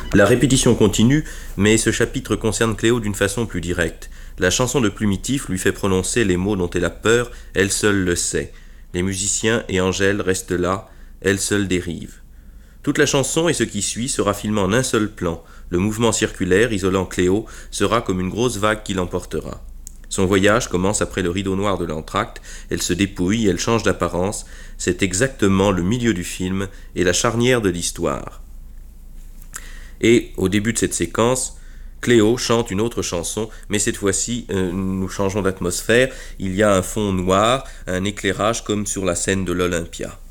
La répétition continue, mais ce chapitre concerne Cléo d'une façon plus directe. La chanson de Plumitif lui fait prononcer les mots dont elle a peur, elle seule le sait. Les musiciens et Angèle restent là, elle seule dérive. Toute la chanson et ce qui suit sera filmé en un seul plan. Le mouvement circulaire, isolant Cléo, sera comme une grosse vague qui l'emportera. Son voyage commence après le rideau noir de l'entracte, elle se dépouille, elle change d'apparence, c'est exactement le milieu du film et la charnière de l'histoire. Et au début de cette séquence, Cléo chante une autre chanson, mais cette fois-ci, nous changeons d'atmosphère. Il y a un fond noir, un éclairage comme sur la scène de l'Olympia.